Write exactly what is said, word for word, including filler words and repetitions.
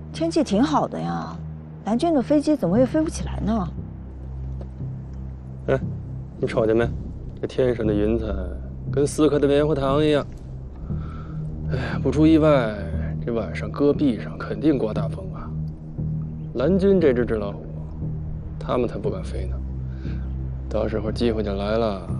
天气挺好的呀，蓝军的飞机怎么会飞不起来呢？ 哎，你瞅见没？这天上的云彩跟撕开的棉花糖一样。哎，不出意外，这晚上戈壁上肯定刮大风啊。蓝军这只纸老虎，他们才不敢飞呢。到时候机会就来了。